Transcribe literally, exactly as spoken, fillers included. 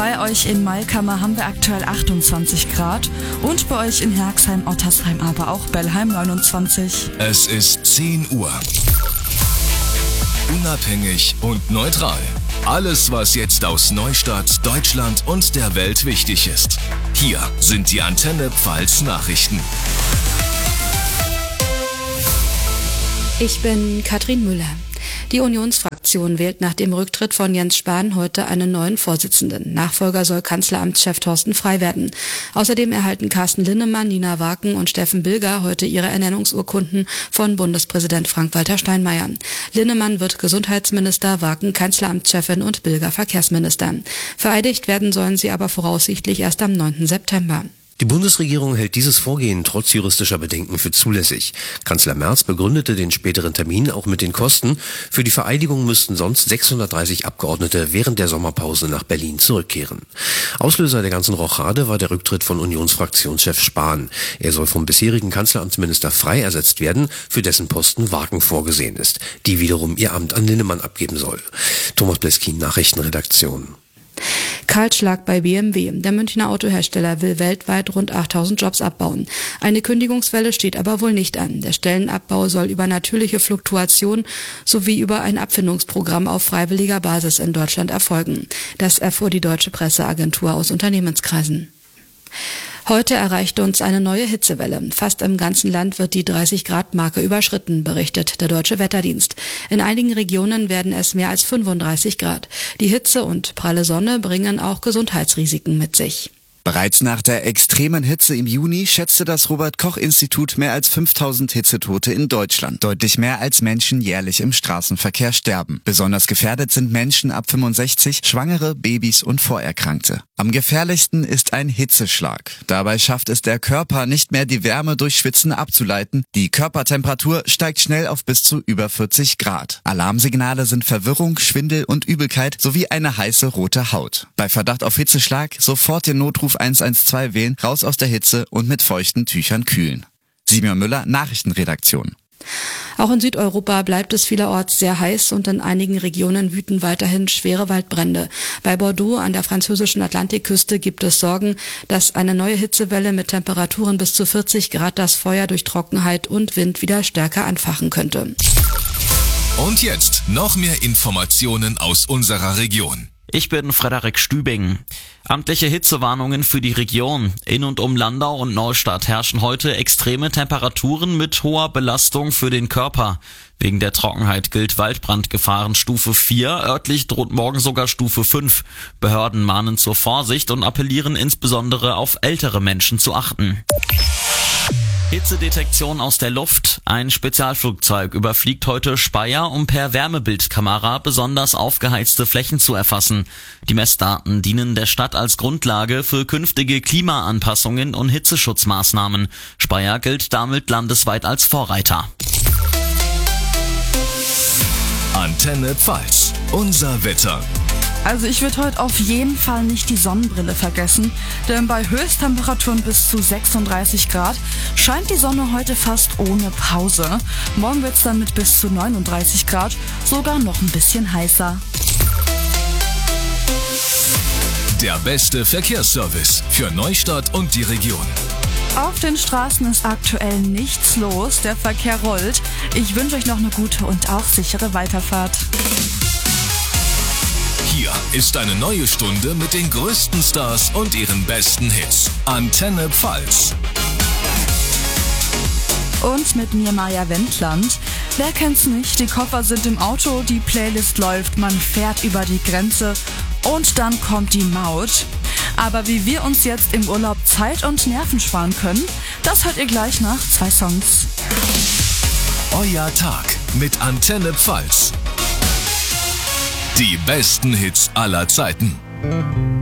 Bei euch in Mailkammer haben wir aktuell achtundzwanzig Grad und bei euch in Herxheim, Ottersheim, aber auch Bellheim neunundzwanzig. Es ist zehn Uhr. Unabhängig und neutral. Alles, was jetzt aus Neustadt, Deutschland und der Welt wichtig ist. Hier sind die Antenne Pfalz Nachrichten. Ich bin Katrin Müller. Die Unionsfraktion wählt nach dem Rücktritt von Jens Spahn heute einen neuen Vorsitzenden. Nachfolger soll Kanzleramtschef Thorsten Frey werden. Außerdem erhalten Carsten Linnemann, Nina Waken und Steffen Bilger heute ihre Ernennungsurkunden von Bundespräsident Frank-Walter Steinmeier. Linnemann wird Gesundheitsminister, Waken Kanzleramtschefin und Bilger Verkehrsminister. Vereidigt werden sollen sie aber voraussichtlich erst am neunten September. Die Bundesregierung hält dieses Vorgehen trotz juristischer Bedenken für zulässig. Kanzler Merz begründete den späteren Termin auch mit den Kosten. Für die Vereidigung müssten sonst sechshundertdreißig Abgeordnete während der Sommerpause nach Berlin zurückkehren. Auslöser der ganzen Rochade war der Rücktritt von Unionsfraktionschef Spahn. Er soll vom bisherigen Kanzleramtsminister Frey ersetzt werden, für dessen Posten Waken vorgesehen ist, die wiederum ihr Amt an Linnemann abgeben soll. Thomas Bleskin, Nachrichtenredaktion. Kahlschlag bei B M W. Der Münchner Autohersteller will weltweit rund achttausend Jobs abbauen. Eine Kündigungswelle steht aber wohl nicht an. Der Stellenabbau soll über natürliche Fluktuation sowie über ein Abfindungsprogramm auf freiwilliger Basis in Deutschland erfolgen. Das erfuhr die deutsche Presseagentur aus Unternehmenskreisen. Heute erreichte uns eine neue Hitzewelle. Fast im ganzen Land wird die dreißig-Grad-Marke überschritten, berichtet der Deutsche Wetterdienst. In einigen Regionen werden es mehr als fünfunddreißig Grad. Die Hitze und pralle Sonne bringen auch Gesundheitsrisiken mit sich. Bereits nach der extremen Hitze im Juni schätzte das Robert-Koch-Institut mehr als fünftausend Hitzetote in Deutschland. Deutlich mehr als Menschen jährlich im Straßenverkehr sterben. Besonders gefährdet sind Menschen ab fünfundsechzig, Schwangere, Babys und Vorerkrankte. Am gefährlichsten ist ein Hitzeschlag. Dabei schafft es der Körper nicht mehr, die Wärme durch Schwitzen abzuleiten. Die Körpertemperatur steigt schnell auf bis zu über vierzig Grad. Alarmsignale sind Verwirrung, Schwindel und Übelkeit sowie eine heiße rote Haut. Bei Verdacht auf Hitzeschlag sofort den Notruf eins eins zwei wählen, raus aus der Hitze und mit feuchten Tüchern kühlen. Simon Müller, Nachrichtenredaktion. Auch in Südeuropa bleibt es vielerorts sehr heiß und in einigen Regionen wüten weiterhin schwere Waldbrände. Bei Bordeaux an der französischen Atlantikküste gibt es Sorgen, dass eine neue Hitzewelle mit Temperaturen bis zu vierzig Grad das Feuer durch Trockenheit und Wind wieder stärker anfachen könnte. Und jetzt noch mehr Informationen aus unserer Region. Ich bin Frederik Stübing. Amtliche Hitzewarnungen für die Region. In und um Landau und Neustadt herrschen heute extreme Temperaturen mit hoher Belastung für den Körper. Wegen der Trockenheit gilt Waldbrandgefahrenstufe vier, örtlich droht morgen sogar Stufe fünf. Behörden mahnen zur Vorsicht und appellieren insbesondere auf ältere Menschen zu achten. Hitzedetektion aus der Luft. Ein Spezialflugzeug überfliegt heute Speyer, um per Wärmebildkamera besonders aufgeheizte Flächen zu erfassen. Die Messdaten dienen der Stadt als Grundlage für künftige Klimaanpassungen und Hitzeschutzmaßnahmen. Speyer gilt damit landesweit als Vorreiter. Antenne Pfalz, unser Wetter. Also ich würde heute auf jeden Fall nicht die Sonnenbrille vergessen, denn bei Höchsttemperaturen bis zu sechsunddreißig Grad scheint die Sonne heute fast ohne Pause. Morgen wird es dann mit bis zu neununddreißig Grad sogar noch ein bisschen heißer. Der beste Verkehrsservice für Neustadt und die Region. Auf den Straßen ist aktuell nichts los, der Verkehr rollt. Ich wünsche euch noch eine gute und auch sichere Weiterfahrt. Hier ist eine neue Stunde mit den größten Stars und ihren besten Hits. Antenne Pfalz. Und mit mir Maja Wendland. Wer kennt's nicht? Die Koffer sind im Auto, die Playlist läuft, man fährt über die Grenze und dann kommt die Maut. Aber wie wir uns jetzt im Urlaub Zeit und Nerven sparen können, das hört ihr gleich nach zwei Songs. Euer Tag mit Antenne Pfalz. Die besten Hits aller Zeiten.